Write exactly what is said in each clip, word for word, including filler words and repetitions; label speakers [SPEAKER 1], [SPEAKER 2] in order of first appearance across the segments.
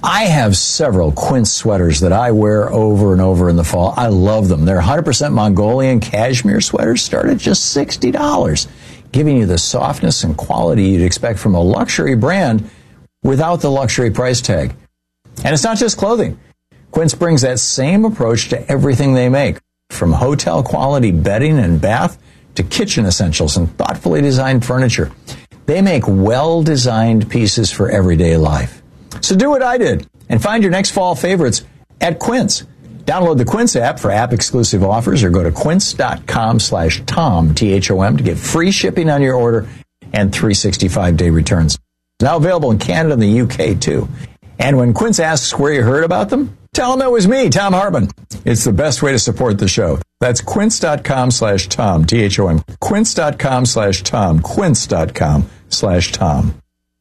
[SPEAKER 1] I have several Quince sweaters that I wear over and over in the fall. I love them. They're one hundred percent Mongolian cashmere sweaters, start at just sixty dollars, giving you the softness and quality you'd expect from a luxury brand without the luxury price tag. And it's not just clothing. Quince brings that same approach to everything they make, from hotel quality bedding and bath to kitchen essentials and thoughtfully designed furniture. They make well-designed pieces for everyday life. So do what I did and find your next fall favorites at Quince. Download the Quince app for app-exclusive offers or go to quince.com slash Tom, T H O M, to get free shipping on your order and three hundred sixty-five day returns. Now available in Canada and the U K, too. And when Quince asks where you heard about them, tell them it was me, Tom Hartman. It's the best way to support the show. That's quince.com slash Tom, T H O M. Quince.com slash Tom. Quince.com slash Tom.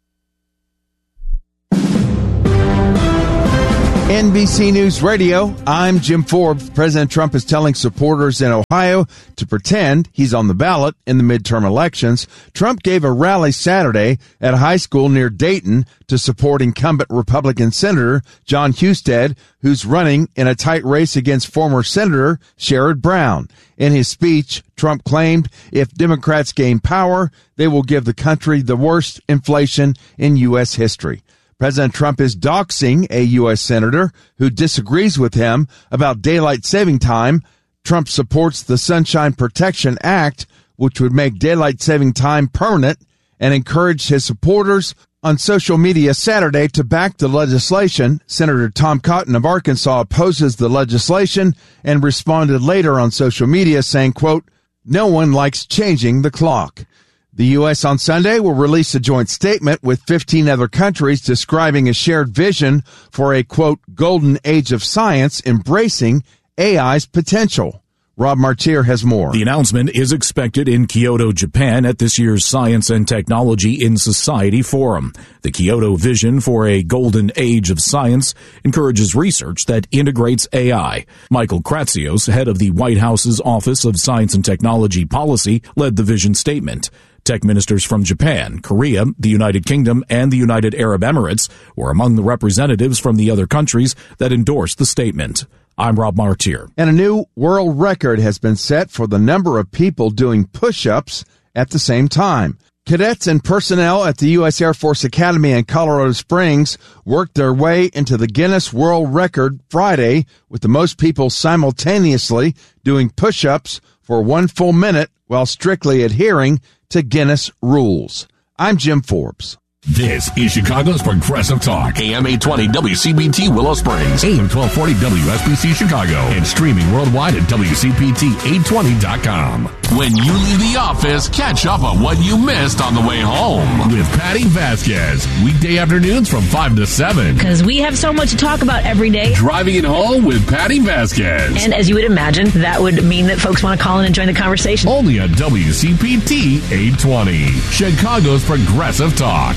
[SPEAKER 2] N B C News Radio, I'm Jim Forbes. President Trump is telling supporters in Ohio to pretend he's on the ballot in the midterm elections. Trump gave a rally Saturday at a high school near Dayton to support incumbent Republican Senator John Husted, who's running in a tight race against former Senator Sherrod Brown. In his speech, Trump claimed if Democrats gain power, they will give the country the worst inflation in U S history. President Trump is doxing a U S senator who disagrees with him about daylight saving time. Trump supports the Sunshine Protection Act, which would make daylight saving time permanent, and encouraged his supporters on social media Saturday to back the legislation. Senator Tom Cotton of Arkansas opposes the legislation and responded later on social media saying, quote, "No one likes changing the clock." The U S on Sunday will release a joint statement with fifteen other countries describing a shared vision for a, quote, golden age of science embracing A I's potential. Rob Martier has more.
[SPEAKER 3] The announcement is expected in Kyoto, Japan at this year's Science and Technology in Society Forum. The Kyoto vision for a golden age of science encourages research that integrates A I. Michael Kratsios, head of the White House's Office of Science and Technology Policy, led the vision statement. Tech ministers from Japan, Korea, the United Kingdom, and the United Arab Emirates were among the representatives from the other countries that endorsed the statement. I'm Rob Martier.
[SPEAKER 2] And a new world record has been set for the number of people doing push-ups at the same time. Cadets and personnel at the U S Air Force Academy in Colorado Springs worked their way into the Guinness World Record Friday with the most people simultaneously doing push-ups for one full minute while strictly adhering to Guinness rules. I'm Jim Forbes.
[SPEAKER 4] This is Chicago's Progressive Talk. A M eight twenty W C B T Willow Springs, A M twelve forty W S B C Chicago, and streaming worldwide at W C P T eight twenty dot com. When you leave the office, catch up on what you missed on the way home with Patty Vasquez. Weekday afternoons from five to seven.
[SPEAKER 5] Because we have so much to talk about every day.
[SPEAKER 4] Driving it home with Patty Vasquez.
[SPEAKER 5] And as you would imagine, that would mean that folks want to call in and join the conversation.
[SPEAKER 4] Only on W C P T eight twenty. Chicago's Progressive Talk.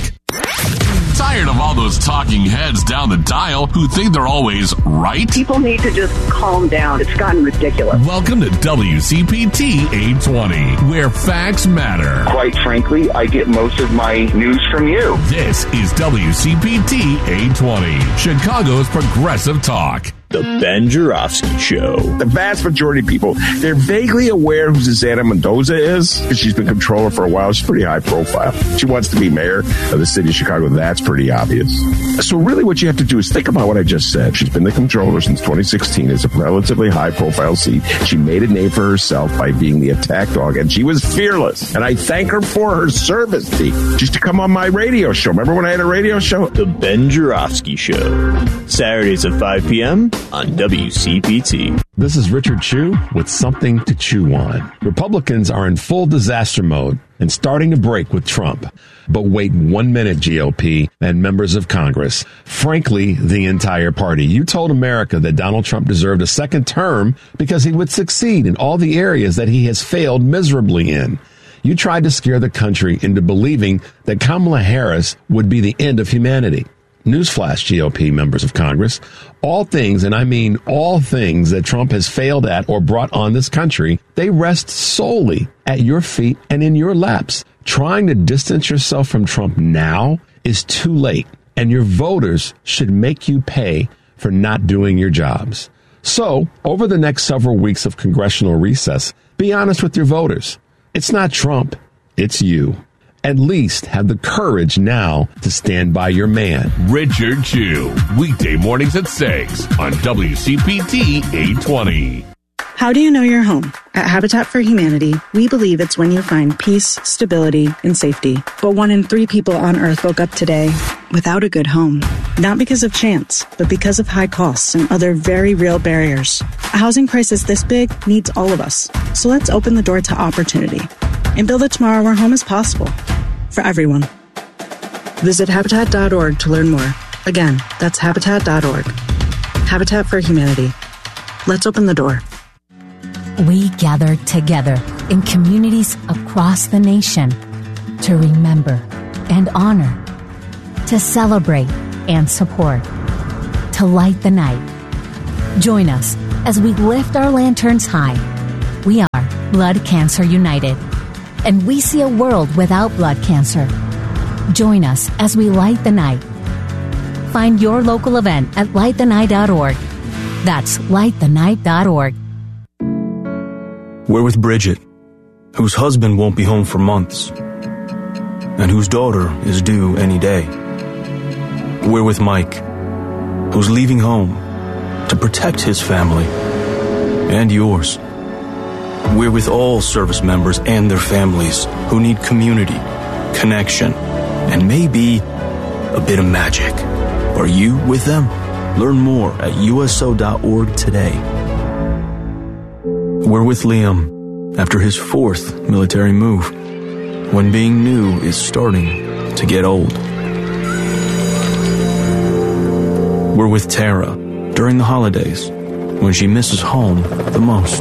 [SPEAKER 4] Tired of all those talking heads down the dial who think they're always right?
[SPEAKER 6] People need to just calm down. It's gotten ridiculous.
[SPEAKER 4] Welcome to W C P T eight twenty, where facts matter.
[SPEAKER 7] Quite frankly, I get most of my news from you.
[SPEAKER 4] This is W C P T eight twenty, Chicago's Progressive Talk.
[SPEAKER 8] The Ben Joravsky Show.
[SPEAKER 9] The vast majority of people, they're vaguely aware who Susana Mendoza is because she's been comptroller for a while. She's pretty high profile. She wants to be mayor of the city of Chicago. That's pretty obvious. So really what you have to do is think about what I just said. She's been the comptroller since twenty sixteen. It's a relatively high profile seat. She made a name for herself by being the attack dog, and she was fearless. And I thank her for her service, Dee. She used to come on my radio show. Remember when I had a radio show?
[SPEAKER 8] The Ben Joravsky Show. Saturdays at five p.m. on W C P T.
[SPEAKER 10] This is Richard Chew with something to chew on. Republicans are in full disaster mode and starting to break with Trump. But wait one minute, G O P and members of Congress. Frankly, the entire party. You told America that Donald Trump deserved a second term because he would succeed in all the areas that he has failed miserably in. You tried to scare the country into believing that Kamala Harris would be the end of humanity. Newsflash, G O P members of Congress. All things, and I mean all things that Trump has failed at or brought on this country, they rest solely at your feet and in your laps. Trying to distance yourself from Trump now is too late. and your voters should make you pay for not doing your jobs. So, over the next several weeks of congressional recess, be honest with your voters. It's not Trump, it's you. At least have the courage now to stand by your man.
[SPEAKER 4] Richard Chew, weekday mornings at six on W C P T eight twenty.
[SPEAKER 11] How do you know you're home? At Habitat for Humanity, we believe it's when you find peace, stability, and safety. But one in three people on Earth woke up today without a good home. Not because of chance, but because of high costs and other very real barriers. A housing crisis this big needs all of us. So let's open the door to opportunity and build a tomorrow where home is possible for everyone. Visit Habitat dot org to learn more. Again, that's Habitat dot org. Habitat for Humanity. Let's open the door.
[SPEAKER 12] We gather together in communities across the nation to remember and honor, to celebrate and support, to light the night. Join us as we lift our lanterns high. We are Blood Cancer United, and we see a world without blood cancer. Join us as we light the night. Find your local event at light the night dot org. That's light the night dot org.
[SPEAKER 13] We're with Bridget, whose husband won't be home for months, and whose daughter is due any day. We're with Mike, who's leaving home to protect his family and yours. We're with all service members and their families who need community, connection, and maybe a bit of magic. Are you with them? Learn more at U S O dot org today. We're with Liam after his fourth military move, when being new is starting to get old. We're with Tara during the holidays, when she misses home the most.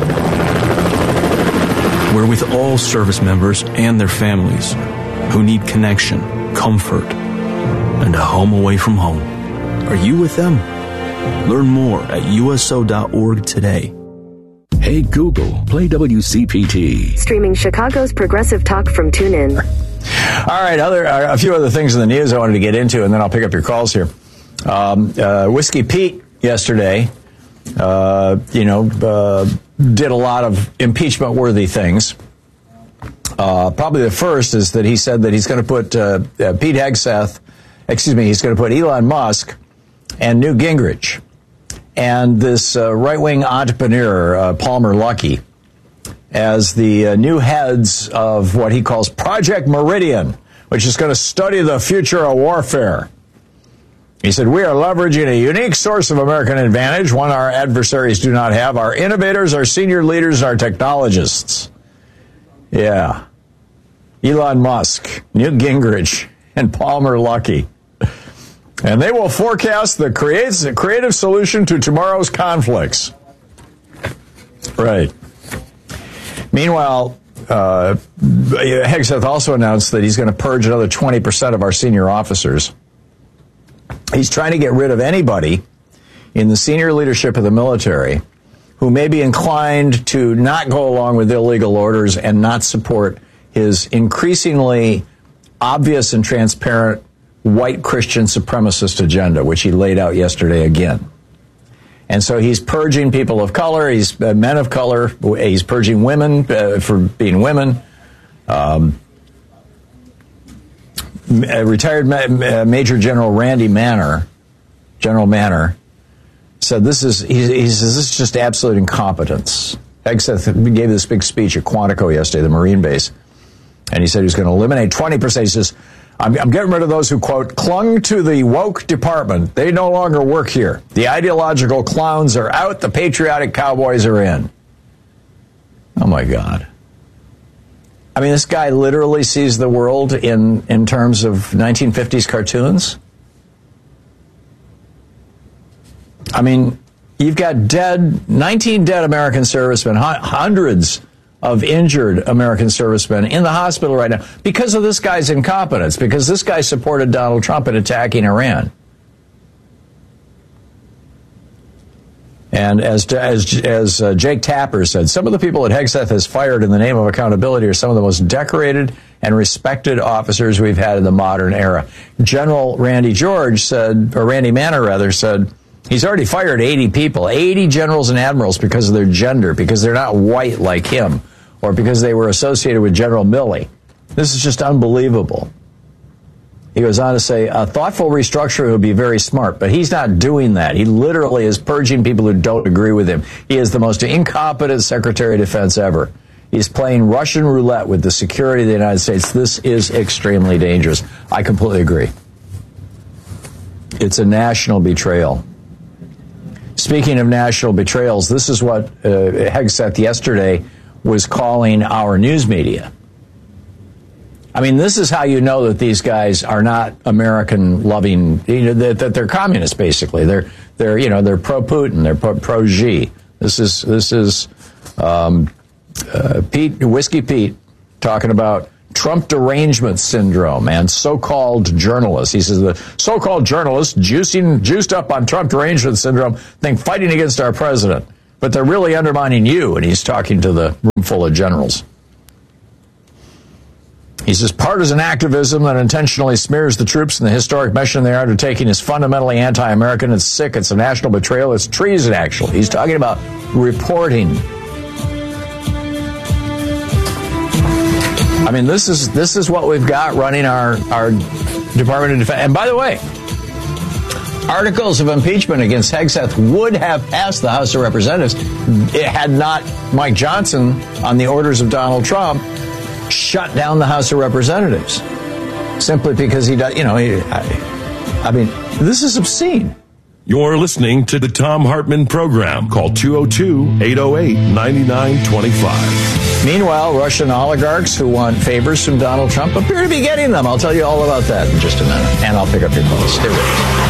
[SPEAKER 13] We're with all service members and their families who need connection, comfort, and a home away from home. Are you with them? Learn more at U S O dot org today.
[SPEAKER 14] Hey Google, play W C P T.
[SPEAKER 15] Streaming Chicago's Progressive Talk from TuneIn.
[SPEAKER 1] All right, other uh, a few other things in the news I wanted to get into, and then I'll pick up your calls here. Um, uh, Whiskey Pete yesterday, uh, you know, uh, did a lot of impeachment-worthy things. Uh, probably the first is that he said that he's going to put uh, uh, Pete Hegseth, excuse me, he's going to put Elon Musk and Newt Gingrich and this uh, right-wing entrepreneur, uh, Palmer Luckey, as the uh, new heads of what he calls Project Meridian, which is going to study the future of warfare. He said, we are leveraging a unique source of American advantage, one our adversaries do not have, our innovators, our senior leaders, our technologists. Yeah. Elon Musk, Newt Gingrich, and Palmer Luckey. And they will forecast the creates, creative solution to tomorrow's conflicts. Right. Meanwhile, uh, Hegseth also announced that he's going to purge another twenty percent of our senior officers. He's trying to get rid of anybody in the senior leadership of the military who may be inclined to not go along with illegal orders and not support his increasingly obvious and transparent white Christian supremacist agenda, which he laid out yesterday again. And so he's purging people of color, he's uh, men of color, he's purging women uh, for being women. Um, retired Ma- Major General Randy Manner, General Manner, said this is, he, he says this is just absolute incompetence. Hegseth gave this big speech at Quantico yesterday, the Marine base, and he said he was going to eliminate twenty percent. He says, I'm, I'm getting rid of those who, quote, clung to the woke department. They no longer work here. The ideological clowns are out. The patriotic cowboys are in. Oh, my God. I mean, this guy literally sees the world in, in terms of nineteen fifties cartoons. I mean, you've got dead, nineteen dead American servicemen, hundreds of injured American servicemen in the hospital right now because of this guy's incompetence, because this guy supported Donald Trump in attacking Iran. And as as as uh, Jake Tapper said, some of the people that Hegseth has fired in the name of accountability are some of the most decorated and respected officers we've had in the modern era. General Randy George said, or Randy Manor rather, said he's already fired eighty people, eighty generals and admirals because of their gender, because they're not white like him, or because they were associated with General Milley. This is just unbelievable. He goes on to say, a thoughtful restructuring would be very smart, but he's not doing that. He literally is purging people who don't agree with him. He is the most incompetent Secretary of Defense ever. He's playing Russian roulette with the security of the United States. This is extremely dangerous. I completely agree. It's a national betrayal. Speaking of national betrayals, this is what uh, Hegseth yesterday was calling our news media. I mean, this is how you know that these guys are not American-loving, you know, that, that they're communists, basically. They're, they're, you know, they're pro-Putin, they're pro-Xi. This is, this is um, uh, Pete, Whiskey Pete, talking about Trump derangement syndrome and so-called journalists. He says the so-called journalists juicing, juiced up on Trump derangement syndrome think fighting against our president, but they're really undermining you. And he's talking to the room full of generals. He says partisan activism that intentionally smears the troops and the historic mission they're undertaking is fundamentally anti-American. It's sick. It's a national betrayal. It's treason, actually. He's talking about reporting. I mean, this is this is what we've got running our, our Department of Defense. And by the way, articles of impeachment against Hegseth would have passed the House of Representatives. It had not Mike Johnson, on the orders of Donald Trump, shut down the House of Representatives simply because he does, you know, he, I, I mean, this is obscene.
[SPEAKER 4] You're listening to the Thom Hartmann program. Call two oh two, eight oh eight, nine nine two five.
[SPEAKER 1] Meanwhile, Russian oligarchs who want favors from Donald Trump appear to be getting them. I'll tell you all about that in just a minute, and I'll pick up your calls. Stay with us.